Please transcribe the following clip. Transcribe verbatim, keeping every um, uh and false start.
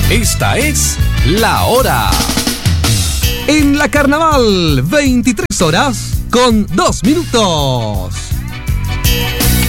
Esta es La Hora. En la Carnaval, veintitrés horas con dos minutos.